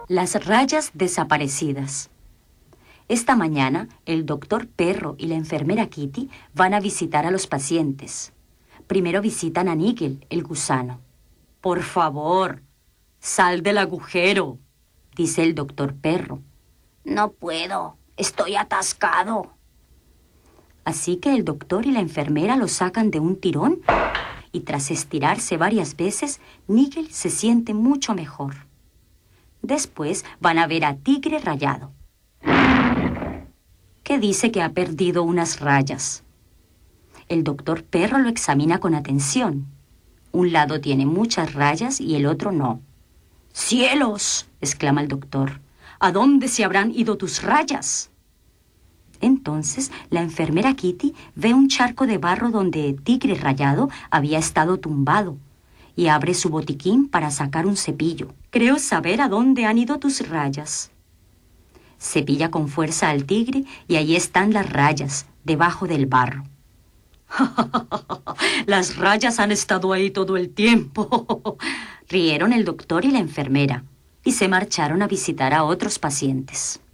Las rayas desaparecidas. Esta mañana, el doctor Perro y la enfermera Kitty van a visitar a los pacientes. Primero visitan a Níquel, el gusano. «Por favor, sal del agujero», dice el doctor Perro. «No puedo, estoy atascado». Así que el doctor y la enfermera lo sacan de un tirón y tras estirarse varias veces, Níquel se siente mucho mejor. Después van a ver a Tigre Rayado, que dice que ha perdido unas rayas. El doctor Perro lo examina con atención. Un lado tiene muchas rayas y el otro no. «¡Cielos!», exclama el doctor. «¿A dónde se habrán ido tus rayas?». Entonces la enfermera Kitty ve un charco de barro donde Tigre Rayado había estado tumbado y abre su botiquín para sacar un cepillo. «Creo saber a dónde han ido tus rayas». Cepilla con fuerza al tigre y allí están las rayas, debajo del barro. «Las rayas han estado ahí todo el tiempo», rieron el doctor y la enfermera y se marcharon a visitar a otros pacientes.